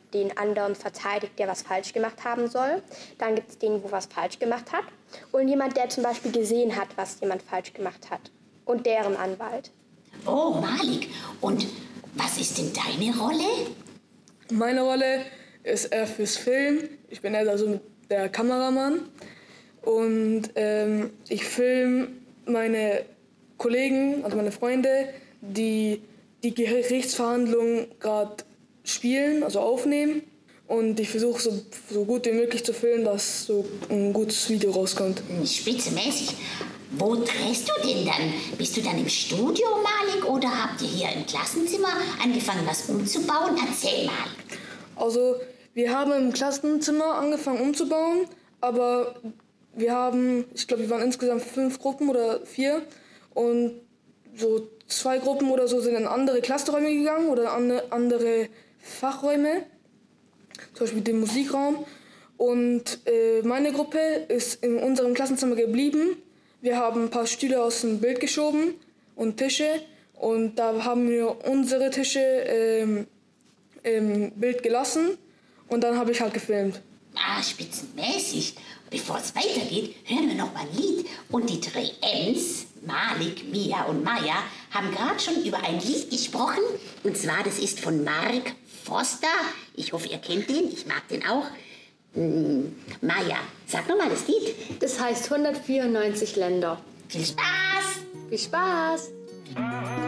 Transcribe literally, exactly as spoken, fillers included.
den anderen verteidigt, der was falsch gemacht haben soll. Dann gibt es den, wo was falsch gemacht hat. Und jemand, der zum Beispiel gesehen hat, was jemand falsch gemacht hat. Und deren Anwalt. Oh, Malik. Und was ist denn deine Rolle? Meine Rolle ist eher fürs Film. Ich bin eher also der Kameramann. Und ähm, ich filme meine Kollegen, also meine Freunde, die die Gerichtsverhandlungen gerade spielen, also aufnehmen. Und ich versuche so, so gut wie möglich zu filmen, dass so ein gutes Video rauskommt. Spitzenmäßig. Wo drehst du denn dann? Bist du dann im Studio, Malik, oder habt ihr hier im Klassenzimmer angefangen, was umzubauen? Erzähl mal. Also wir haben im Klassenzimmer angefangen umzubauen, aber wir haben, ich glaube, wir waren insgesamt fünf Gruppen oder vier und so zwei Gruppen oder so sind in andere Klassenräume gegangen oder an andere Fachräume, zum Beispiel den Musikraum. Und äh, meine Gruppe ist in unserem Klassenzimmer geblieben. Wir haben ein paar Stühle aus dem Bild geschoben und Tische und da haben wir unsere Tische ähm, im Bild gelassen und dann habe ich halt gefilmt. Ah, spitzenmäßig. Bevor es weitergeht, hören wir noch mal ein Lied. Und die drei M's, Malik, Mia und Maya, haben gerade schon über ein Lied gesprochen. Und zwar, das ist von Mark Foster. Ich hoffe, ihr kennt den. Ich mag den auch. Hm, Maya, sag noch mal das Lied. Das heißt hundertvierundneunzig Länder. Viel Spaß! Viel Spaß!